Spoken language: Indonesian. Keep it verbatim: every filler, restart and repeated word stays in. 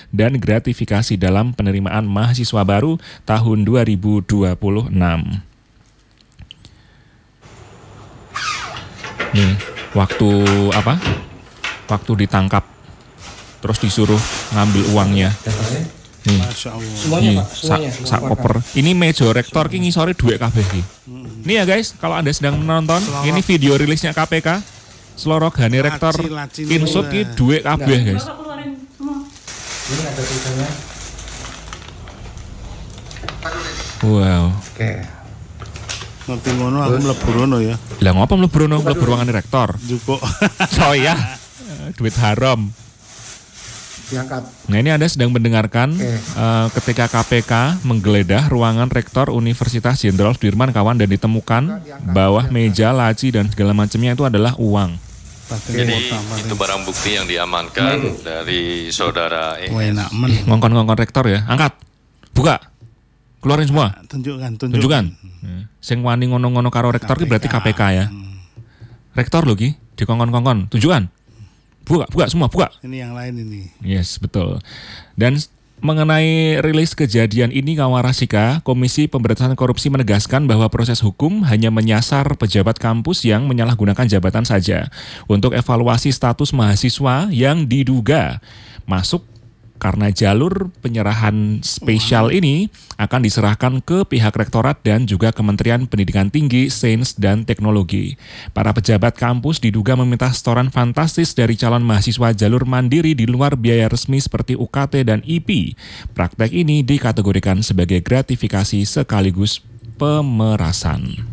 dan gratifikasi dalam penerimaan mahasiswa baru tahun dua ribu dua puluh enam. Nih, waktu apa? Waktu ditangkap, terus disuruh ngambil uangnya. Nih, semuanya, Pak, semuanya. Sak, sak koper. Ini meja rektor ki ngisore dhuwit kabeh iki. Nih ya guys, kalau Anda sedang menonton, ini video rilisnya K P K. Selorogane rektor insut ki dhuwit kabeh guys. Ini ada tulisannya. Wow. Oke. Nanti ngono aku mlebu rono ya. Lah ngopo mlebu rono, mlebu ruangane rektor? Jupuk. Oh ya. Duit haram. Diangkat. Nah ini Anda sedang mendengarkan uh, ketika K P K menggeledah ruangan Rektor Universitas Jenderal Sudirman kawan dan ditemukan bawah meja, laci dan segala macamnya itu adalah uang. Jadi itu barang bukti yang diamankan dari saudara E S. Ngongkon-ngongkon rektor ya, angkat, buka, keluarin semua. Tunjukkan, tunjukkan. Tunjukkan. Sing wani ngono-ngono karo rektor ki berarti K P K ya. Rektor lho ki, dikongkon-kongkon, tunjukkan. Buka, buka semua, buka. Ini yang lain ini. Yes, betul. Dan mengenai rilis kejadian ini Kawarasika, Komisi Pemberantasan Korupsi menegaskan bahwa proses hukum hanya menyasar pejabat kampus yang menyalahgunakan jabatan saja untuk evaluasi status mahasiswa yang diduga masuk karena jalur penyerahan spesial ini akan diserahkan ke pihak rektorat dan juga Kementerian Pendidikan Tinggi, Sains, dan Teknologi. Para pejabat kampus diduga meminta setoran fantastis dari calon mahasiswa jalur mandiri di luar biaya resmi seperti U K T dan I P. Praktek ini dikategorikan sebagai gratifikasi sekaligus pemerasan.